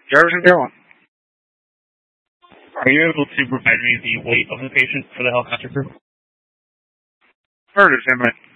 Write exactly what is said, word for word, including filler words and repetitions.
Jefferson Carolina. Are you able to provide me the weight of the patient for the helicopter crew? Murder, ten minutes.